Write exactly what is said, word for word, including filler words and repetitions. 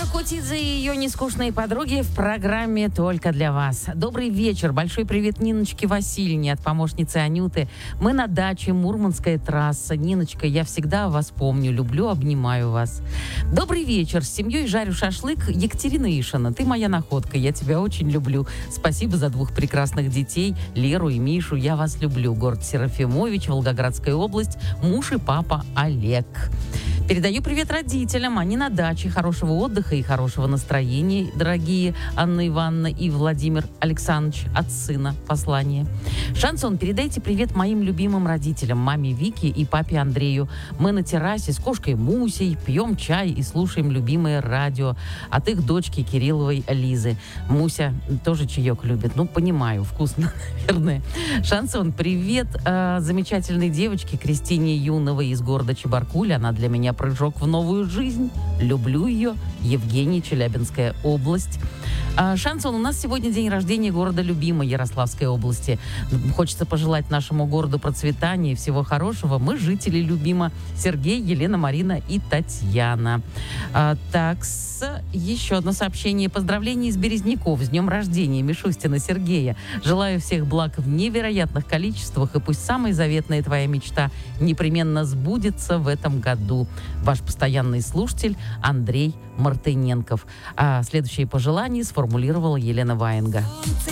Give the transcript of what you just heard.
Кутидзе и ее нескучные подруги в программе «Только для вас». Добрый вечер. Большой привет Ниночке Васильевне от помощницы Анюты. Мы на даче, Мурманская трасса. Ниночка, я всегда вас помню, люблю, обнимаю вас. Добрый вечер. С семьей жарю шашлык. Екатерина Ишина, ты моя находка, я тебя очень люблю. Спасибо за двух прекрасных детей, Леру и Мишу. Я вас люблю. Город Серафимович, Волгоградская область. Муж и папа Олег. Передаю привет родителям. Они на даче. Хорошего отдыха и хорошего настроения, дорогие Анна Ивановна и Владимир Александрович. От сына послание. Шансон, передайте привет моим любимым родителям, маме Вике и папе Андрею. Мы на террасе с кошкой Мусей пьем чай и слушаем любимое радио от их дочки Кирилловой Лизы. Муся тоже чаек любит. Ну, понимаю, вкусно, наверное. Шансон, привет э, замечательной девочке Кристине Юновой из города Чебаркуль. Она для меня прыжок в новую жизнь. Люблю ее. Евгений, Челябинская область. А, Шансон, у нас сегодня день рождения города Любима Ярославской области. Хочется пожелать нашему городу процветания и всего хорошего. Мы жители Любима. Сергей, Елена, Марина и Татьяна. А, так, с... еще одно сообщение. Поздравления из Березняков. С днем рождения Мишустина Сергея. Желаю всех благ в невероятных количествах. И пусть самая заветная твоя мечта непременно сбудется в этом году. Ваш постоянный слушатель Андрей Мартыненков. А следующие пожелания сформулировала Елена Ваенга.